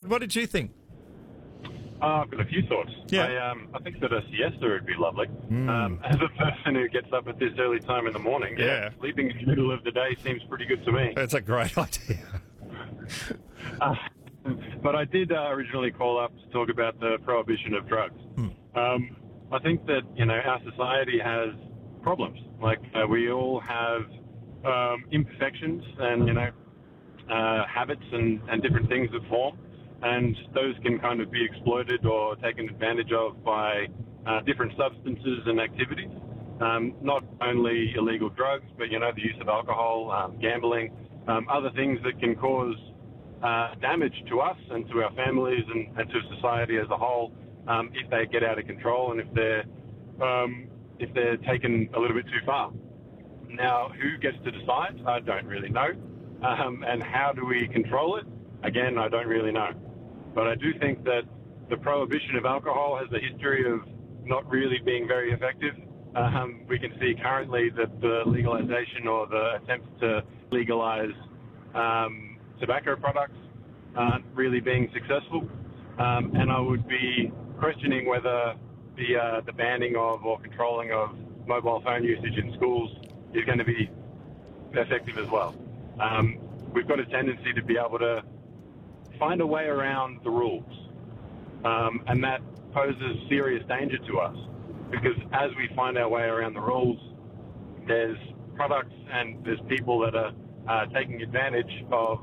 What did you think? I've got a few thoughts. Yeah. I think that a siesta would be lovely. As a person who gets up at this early time in the morning, sleeping in the middle of the day seems pretty good to me. That's a great idea. But I did originally call up to talk about the prohibition of drugs. I think that, our society has problems. Like, we all have imperfections and, habits and different things that form. And those can kind of be exploited or taken advantage of by different substances and activities. Not only illegal drugs, but, the use of alcohol, gambling, other things that can cause damage to us and to our families and to society as a whole if they get out of control and if they're taken a little bit too far. Now, who gets to decide? I don't really know. And how do we control it? Again, I don't really know. But I do think that the prohibition of alcohol has a history of not really being very effective. We can see currently that the legalization or the attempts to legalize tobacco products aren't really being successful. And I would be questioning whether the banning of or controlling of mobile phone usage in schools is going to be effective as well. We've got a tendency to be able to find a way around the rules, and that poses serious danger to us because as we find our way around the rules, there's products and there's people that are taking advantage of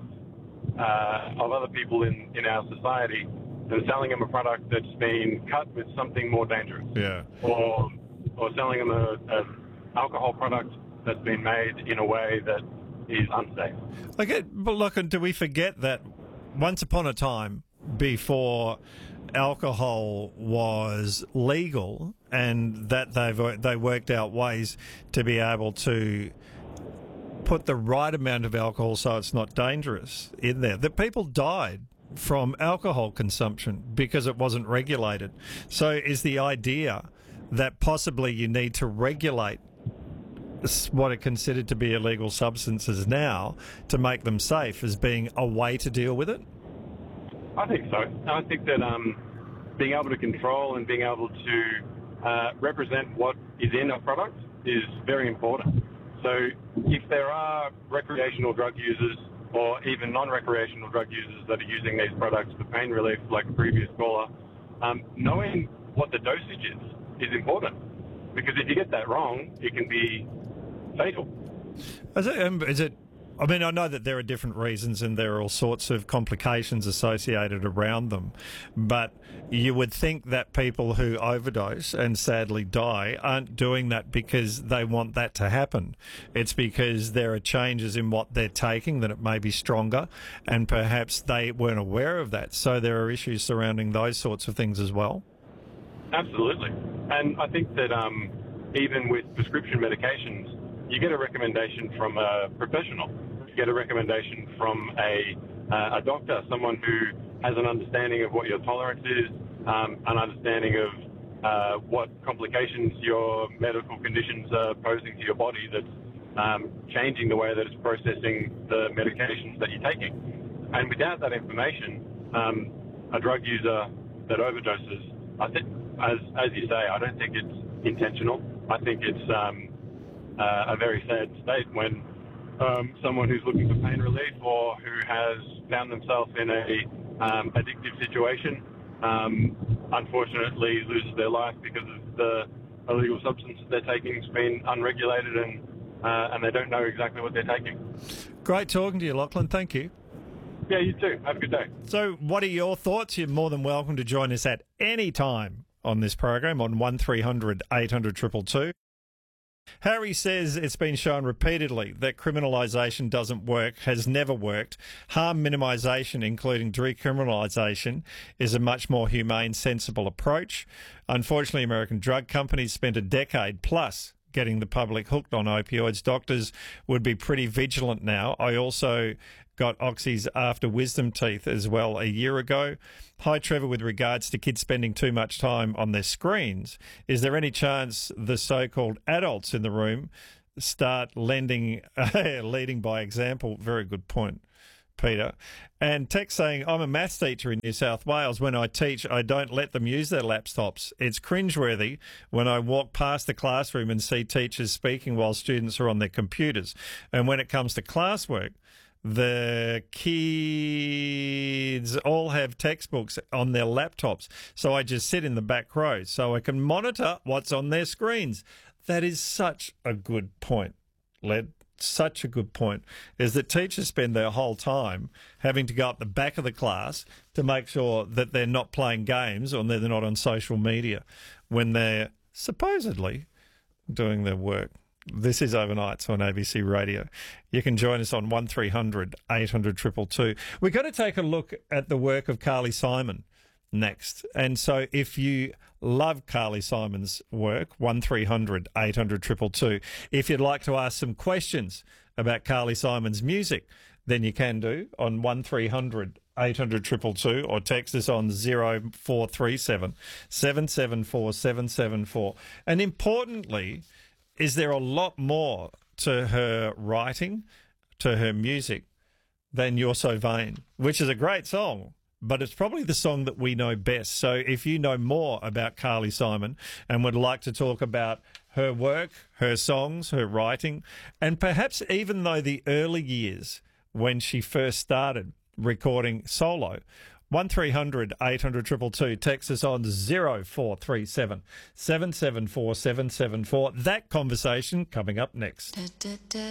other people in our society and selling them a product that's been cut with something more dangerous. Yeah. Or selling them a alcohol product that's been made in a way that is unsafe. Okay, but look, do we forget that once upon a time, before alcohol was legal, and that they worked out ways to be able to put the right amount of alcohol so it's not dangerous in there, that people died from alcohol consumption because it wasn't regulated. So is the idea that possibly you need to regulate what are considered to be illegal substances now to make them safe as being a way to deal with it? I think so. I think that being able to control and being able to represent what is in a product is very important. So if there are recreational drug users or even non-recreational drug users that are using these products for pain relief, like a previous caller, knowing what the dosage is important. Because if you get that wrong, it can be fatal. Is it? I mean, I know that there are different reasons and there are all sorts of complications associated around them, but you would think that people who overdose and sadly die aren't doing that because they want that to happen. It's because there are changes in what they're taking, that it may be stronger, and perhaps they weren't aware of that. So there are issues surrounding those sorts of things as well. Absolutely. And I think that even with prescription medications, you get a recommendation from a professional. You get a recommendation from a doctor, someone who has an understanding of what your tolerance is, an understanding of what complications your medical conditions are posing to your body that's changing the way that it's processing the medications that you're taking. And without that information, a drug user that overdoses, I think, as you say, I don't think it's intentional. I think it's a very sad state when someone who's looking for pain relief or who has found themselves in a addictive situation unfortunately loses their life because of the illegal substance they're taking has been unregulated and they don't know exactly what they're taking. Great talking to you, Lachlan. Thank you. Yeah, you too. Have a good day. So what are your thoughts? You're more than welcome to join us at any time on this program on 1300 800 222. Harry says it's been shown repeatedly that criminalisation doesn't work, has never worked. Harm minimisation, including decriminalisation, is a much more humane, sensible approach. Unfortunately, American drug companies spent a decade plus getting the public hooked on opioids. Doctors would be pretty vigilant now. I also got Oxy's after wisdom teeth as well a year ago. Hi, Trevor. With regards to kids spending too much time on their screens, is there any chance the so-called adults in the room start leading by example? Very good point. Peter. And text saying, I'm a maths teacher in New South Wales. When I teach, I don't let them use their laptops. It's cringeworthy when I walk past the classroom and see teachers speaking while students are on their computers. And when it comes to classwork, the kids all have textbooks on their laptops. So I just sit in the back row so I can monitor what's on their screens. That is such a good point, Led. Such a good point, is that teachers spend their whole time having to go up the back of the class to make sure that they're not playing games or they're not on social media when they're supposedly doing their work. This is Overnights on ABC Radio. You can join us on 1300 800 222. We're going to take a look at the work of Carly Simon next. And so if you love Carly Simon's work, 1300 800 222. If you'd like to ask some questions about Carly Simon's music, then you can do on 1300 800 222 or text us on 0437 774 774. And importantly, is there a lot more to her writing, to her music, than You're So Vain, which is a great song, but it's probably the song that we know best. So if you know more about Carly Simon and would like to talk about her work, her songs, her writing, and perhaps even though the early years when she first started recording solo, 1300 800 222. Text us on 0437 774 774. That conversation coming up next.